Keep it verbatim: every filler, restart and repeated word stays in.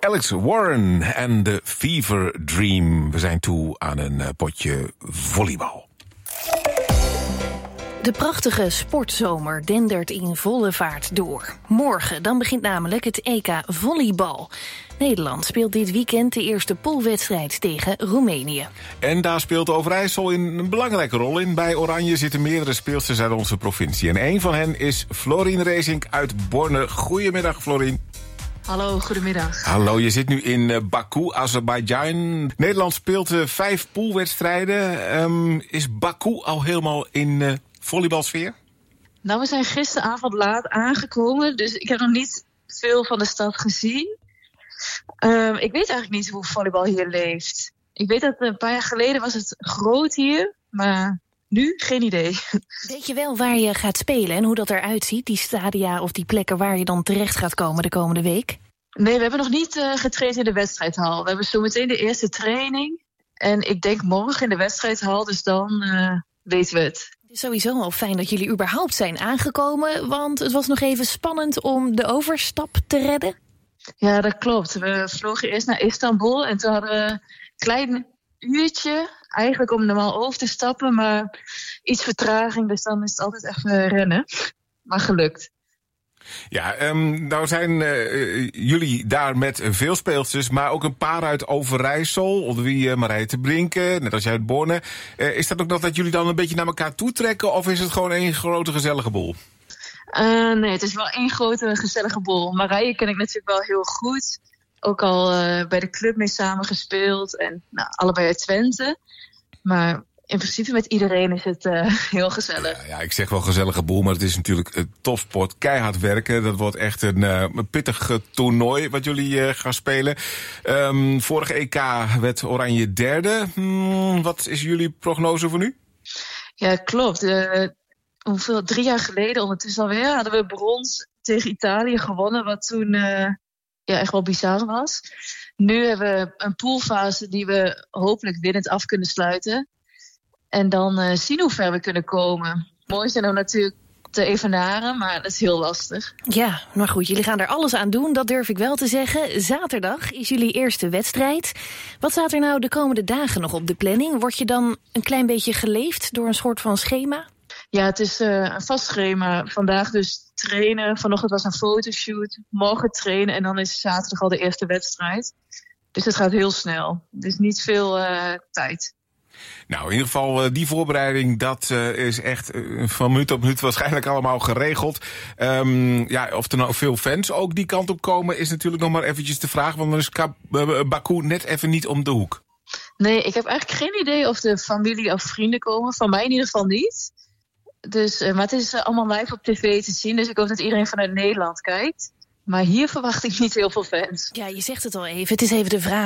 Alex Warren en de Fever Dream. We zijn toe aan een uh, potje volleybal. De prachtige sportzomer dendert in volle vaart door. Morgen dan begint namelijk het E K volleybal. Nederland speelt dit weekend de eerste poolwedstrijd tegen Roemenië. En daar speelt Overijssel in een belangrijke rol in. Bij Oranje zitten meerdere speelsters uit onze provincie. En een van hen is Florien Reesink uit Borne. Goedemiddag, Florien. Hallo, goedemiddag. Hallo, je zit nu in Baku, Azerbeidzjan. Nederland speelt uh, vijf poolwedstrijden. Um, is Baku al helemaal in uh, volleybalsfeer? Nou, we zijn gisteravond laat aangekomen, dus ik heb nog niet veel van de stad gezien. Um, ik weet eigenlijk niet hoe volleybal hier leeft. Ik weet dat een paar jaar geleden was het groot hier, maar nu geen idee. Weet je wel waar je gaat spelen en hoe dat eruit ziet? Die stadia of die plekken waar je dan terecht gaat komen de komende week? Nee, we hebben nog niet uh, getraind in de wedstrijdhal. We hebben zometeen de eerste training. En ik denk morgen in de wedstrijdhal, dus dan uh, weten we het. Het is sowieso al fijn dat jullie überhaupt zijn aangekomen, want het was nog even spannend om de overstap te redden. Ja, dat klopt. We vlogen eerst naar Istanbul en toen hadden we een klein uurtje eigenlijk om normaal over te stappen, maar iets vertraging, dus dan is het altijd even rennen. Maar gelukt. Ja, um, nou zijn uh, jullie daar met veel speelsters, maar ook een paar uit Overijssel, onder wie uh, Marije te Brinken, net als jij uit Borne. Uh, is dat ook nog dat jullie dan een beetje naar elkaar toe trekken, of is het gewoon één grote gezellige boel? Uh, nee, het is wel één grote gezellige boel. Marije ken ik natuurlijk wel heel goed. Ook al uh, bij de club mee samen en nou, allebei uit Twente. Maar in principe met iedereen is het uh, heel gezellig. Ja, ja, ik zeg wel gezellige boel, maar het is natuurlijk een topsport. Keihard werken. Dat wordt echt een, uh, een pittig uh, toernooi wat jullie uh, gaan spelen. Um, vorige E K werd Oranje derde. Hmm, wat is jullie prognose voor nu? Ja, klopt. Uh, hoeveel, drie jaar geleden ondertussen alweer hadden we brons tegen Italië gewonnen. Wat toen uh, ja, echt wel bizar was. Nu hebben we een poolfase die we hopelijk winnend af kunnen sluiten. En dan uh, zien hoe ver we kunnen komen. Mooi zijn we natuurlijk te evenaren, maar dat is heel lastig. Ja, maar goed, jullie gaan er alles aan doen, dat durf ik wel te zeggen. Zaterdag is jullie eerste wedstrijd. Wat staat er nou de komende dagen nog op de planning? Word je dan een klein beetje geleefd door een soort van schema? Ja, het is uh, een vast schema. Vandaag dus trainen, vanochtend was een fotoshoot. Morgen trainen en dan is zaterdag al de eerste wedstrijd. Dus het gaat heel snel. Er is niet veel uh, tijd. Nou, in ieder geval, uh, die voorbereiding, dat uh, is echt uh, van minuut op minuut waarschijnlijk allemaal geregeld. Um, ja, of er nou veel fans ook die kant op komen, is natuurlijk nog maar eventjes de vraag. Want dan is Ka- uh, Baku net even niet om de hoek. Nee, ik heb eigenlijk geen idee of de familie of vrienden komen. Van mij in ieder geval niet. Dus, uh, maar het is uh, allemaal live op tv te zien. Dus ik hoop dat iedereen vanuit Nederland kijkt. Maar hier verwacht ik niet heel veel fans. Ja, je zegt het al even. Het is even de vraag